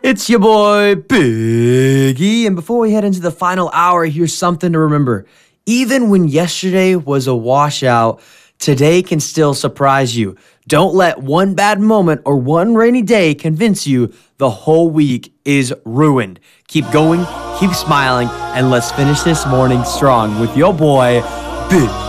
It's your boy, Biggie. And before we head into the final hour, here's something to remember. Even when yesterday was a washout, today can still surprise you. Don't let one bad moment or one rainy day convince you the whole week is ruined. Keep going, keep smiling, and let's finish this morning strong with your boy, Biggie.